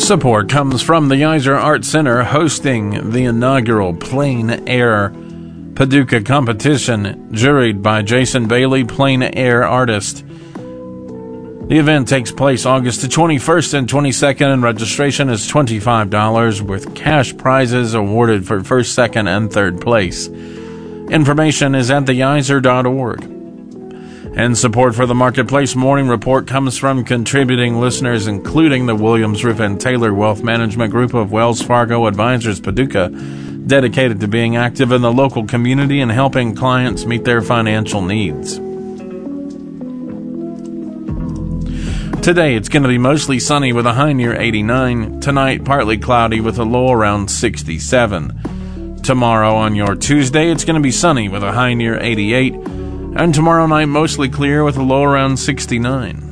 Support comes from the Yser Art Center hosting the inaugural Plein Air Paducah competition, juried by Jason Bailey, Plein Air artist. The event takes place August the 21st and 22nd, and registration is $25 with cash prizes awarded for first, second, and third place. Information is at theyser.org. And support for the Marketplace Morning Report comes from contributing listeners, including the Williams Roof and Taylor Wealth Management Group of Wells Fargo Advisors Paducah, dedicated to being active in the local community and helping clients meet their financial needs. Today, it's going to be mostly sunny with a high near 89. Tonight, partly cloudy with a low around 67. Tomorrow, on your Tuesday, it's going to be sunny with a high near 88. And tomorrow night, mostly clear with a low around 69.